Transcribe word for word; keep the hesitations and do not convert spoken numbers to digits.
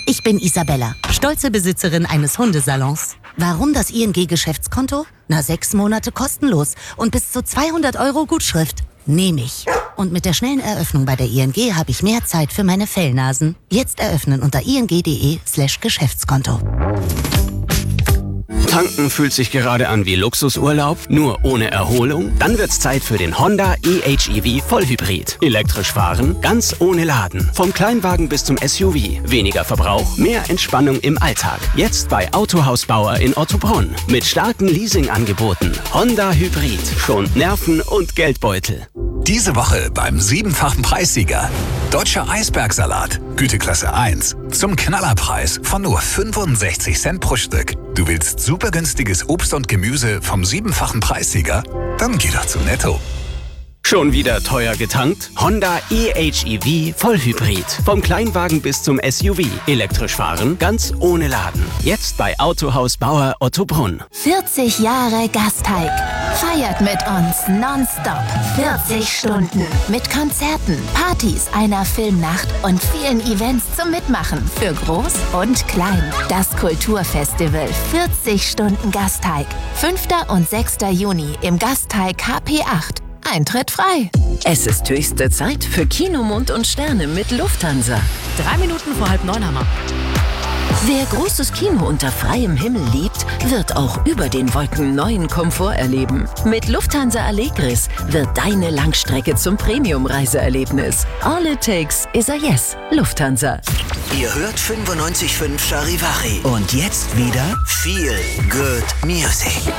Ich bin Isabella, stolze Besitzerin eines Hundesalons. Warum das I N G-Geschäftskonto? Na, sechs Monate kostenlos und bis zu zweihundert Euro Gutschrift. Nehme ich. Und mit der schnellen Eröffnung bei der I N G habe ich mehr Zeit für meine Fellnasen. Jetzt eröffnen unter ing.de slash Geschäftskonto. Tanken fühlt sich gerade an wie Luxusurlaub, nur ohne Erholung? Dann wird's Zeit für den Honda e-H E V Vollhybrid. Elektrisch fahren, ganz ohne Laden. Vom Kleinwagen bis zum S U V. Weniger Verbrauch, mehr Entspannung im Alltag. Jetzt bei Autohaus Bauer in Ottobrunn. Mit starken Leasingangeboten. Honda Hybrid. Schont Nerven und Geldbeutel. Diese Woche beim siebenfachen Preissieger. Deutscher Eisbergsalat, Güteklasse eins. Zum Knallerpreis von nur fünfundsechzig Cent pro Stück. Du willst super günstiges Obst und Gemüse vom siebenfachen Preissieger? Dann geh doch zu Netto. Schon wieder teuer getankt? Honda e-H E V Vollhybrid. Vom Kleinwagen bis zum S U V. Elektrisch fahren, ganz ohne Laden. Jetzt bei Autohaus Bauer Ottobrunn. vierzig Jahre Gasteig. Feiert mit uns nonstop. vierzig Stunden. Mit Konzerten, Partys, einer Filmnacht und vielen Events zum Mitmachen. Für groß und klein. Das Kulturfestival vierzig Stunden Gasteig. fünfter und sechster Juni im Gasteig H P acht. Eintritt frei. Es ist höchste Zeit für Kino, Mond und Sterne mit Lufthansa. Drei Minuten vor halb neun, Hammer. Wer großes Kino unter freiem Himmel liebt, wird auch über den Wolken neuen Komfort erleben. Mit Lufthansa Allegris wird deine Langstrecke zum Premium-Reiseerlebnis. All it takes is a yes. Lufthansa. Ihr hört fünfundneunzig Komma fünf Charivari. Und jetzt wieder Feel Good Music.